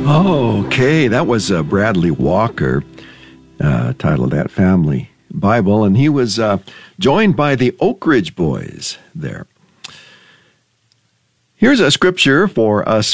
Okay, that was Bradley Walker, titled That Family Bible, and he was joined by the Oak Ridge Boys there. Here's a scripture for us